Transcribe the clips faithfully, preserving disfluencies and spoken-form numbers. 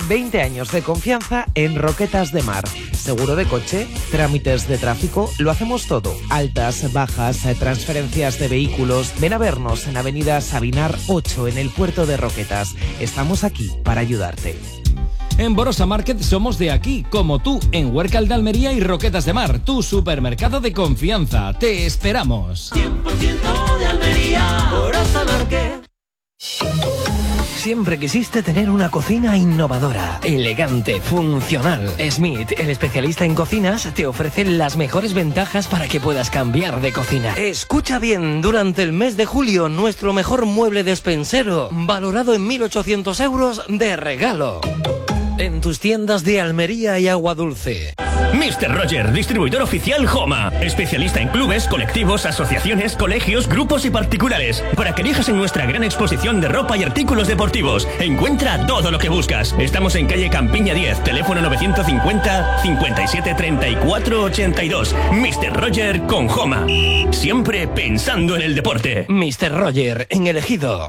veinte años de confianza en Roquetas de Mar. Seguro de coche, trámites de tráfico, lo hacemos todo. Altas, bajas, transferencias de vehículos. Ven a vernos en Avenida Sabinar ocho en el puerto de Roquetas. Estamos aquí para ayudarte. En Borosa Market somos de aquí, como tú, en Huércal de Almería y Roquetas de Mar, tu supermercado de confianza. Te esperamos. cien por ciento de Almería, Borosa Market. Siempre quisiste tener una cocina innovadora, elegante, funcional. Smith, el especialista en cocinas, te ofrece las mejores ventajas para que puedas cambiar de cocina. Escucha bien, durante el mes de julio, nuestro mejor mueble despensero, valorado en mil ochocientos euros de regalo. En tus tiendas de Almería y Agua Dulce. mister Roger, distribuidor oficial Homa. Especialista en clubes, colectivos, asociaciones, colegios, grupos y particulares. Para que elijas en nuestra gran exposición de ropa y artículos deportivos. Encuentra todo lo que buscas. Estamos en calle Campiña diez, teléfono novecientos cincuenta, cincuenta y siete, treinta y cuatro, ochenta y dos. mister Roger con Homa. Siempre pensando en el deporte. mister Roger, en el Ejido.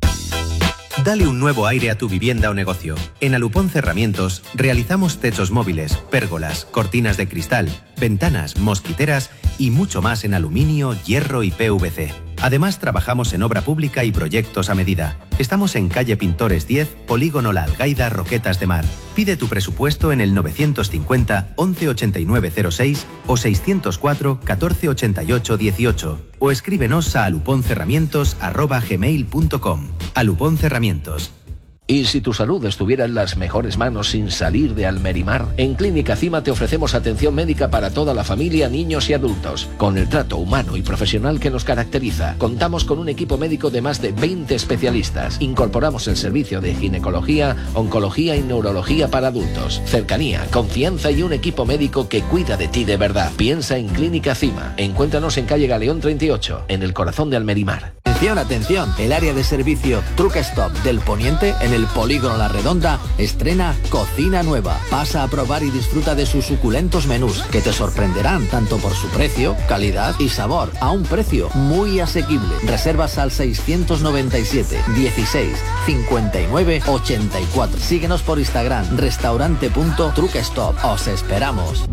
Dale un nuevo aire a tu vivienda o negocio. En Alupón Cerramientos realizamos techos móviles, pérgolas, cortinas de cristal, ventanas, mosquiteras y mucho más en aluminio, hierro y P V C. Además, trabajamos en obra pública y proyectos a medida. Estamos en calle Pintores diez, Polígono La Algaida, Roquetas de Mar. Pide tu presupuesto en el novecientos cincuenta, once ochenta y nueve cero seis o seiscientos cuatro, catorce ochenta y ocho dieciocho o escríbenos a aluponcerramientos arroba gmail punto com. Alupón Cerramientos. ¿Y si tu salud estuviera en las mejores manos sin salir de Almerimar? En Clínica Cima te ofrecemos atención médica para toda la familia, niños y adultos. Con el trato humano y profesional que nos caracteriza, contamos con un equipo médico de más de veinte especialistas. Incorporamos el servicio de ginecología, oncología y neurología para adultos. Cercanía, confianza y un equipo médico que cuida de ti de verdad. Piensa en Clínica Cima. Encuéntranos en calle Galeón treinta y ocho, en el corazón de Almerimar. Atención, atención, el área de servicio Truck Stop del Poniente en el Polígono La Redonda estrena cocina nueva. Pasa a probar y disfruta de sus suculentos menús que te sorprenderán tanto por su precio, calidad y sabor a un precio muy asequible. Reservas al seiscientos noventa y siete, dieciséis, cincuenta y nueve, ochenta y cuatro. Síguenos por Instagram, restaurante.truckstop. Os esperamos.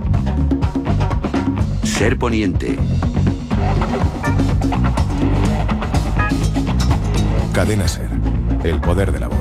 Ser Poniente. Cadena Ser, el poder de la voz.